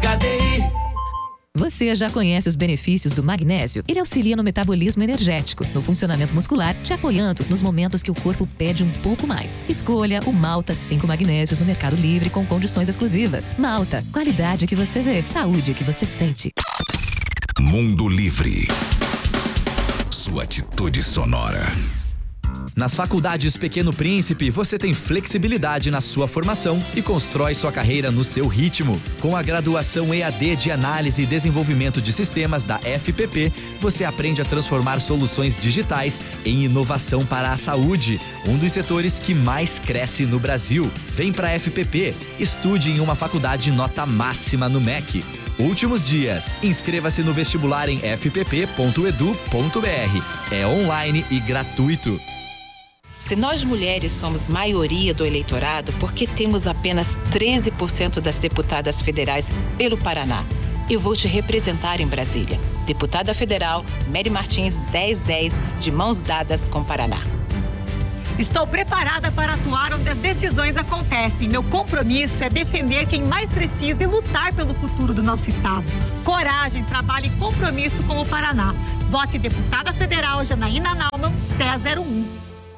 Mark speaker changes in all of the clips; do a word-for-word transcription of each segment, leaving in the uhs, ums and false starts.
Speaker 1: H D I.
Speaker 2: Você já conhece os benefícios do magnésio? Ele auxilia no metabolismo energético, no funcionamento muscular, te apoiando nos momentos que o corpo pede um pouco mais. Escolha o Malta cinco Magnésios no Mercado Livre com condições exclusivas. Malta, qualidade que você vê, saúde que você sente.
Speaker 3: Mundo Livre. Sua atitude sonora.
Speaker 4: Nas faculdades Pequeno Príncipe, você tem flexibilidade na sua formação e constrói sua carreira no seu ritmo. Com a graduação E A D de Análise e Desenvolvimento de Sistemas da F P P, você aprende a transformar soluções digitais em inovação para a saúde, um dos setores que mais cresce no Brasil. Vem para a F P P, estude em uma faculdade nota máxima no M E C. Últimos dias, inscreva-se no vestibular em f p p ponto edu ponto b r. É online e gratuito.
Speaker 5: Se nós mulheres somos maioria do eleitorado, por que temos apenas treze por cento das deputadas federais pelo Paraná? Eu vou te representar em Brasília. Deputada Federal, Mary Martins dez dez, de mãos dadas com o Paraná.
Speaker 6: Estou preparada para atuar onde as decisões acontecem. Meu compromisso é defender quem mais precisa e lutar pelo futuro do nosso estado. Coragem, trabalho e compromisso com o Paraná. Vote deputada federal Janaína Naumann, dez zero um.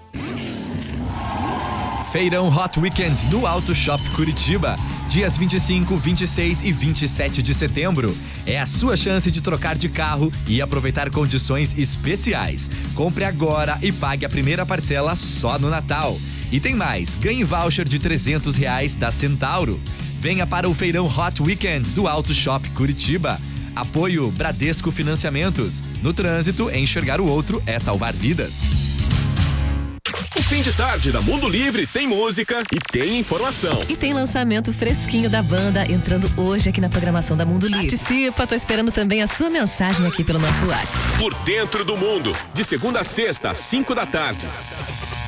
Speaker 4: Feirão Hot Weekend no Auto Shop Curitiba. Dias vinte e cinco, vinte e seis e vinte e sete de setembro. É a sua chance de trocar de carro e aproveitar condições especiais. Compre agora e pague a primeira parcela só no Natal. E tem mais, ganhe voucher de trezentos reais da Centauro. Venha para o Feirão Hot Weekend do Auto Shop Curitiba. Apoio Bradesco Financiamentos. No trânsito, enxergar o outro é salvar vidas.
Speaker 7: O fim de tarde da Mundo Livre tem música e tem informação.
Speaker 2: E tem lançamento fresquinho da banda entrando hoje aqui na programação da Mundo Livre. Participa, tô esperando também a sua mensagem aqui pelo nosso WhatsApp.
Speaker 7: Por dentro do mundo, de segunda a sexta, às cinco da tarde.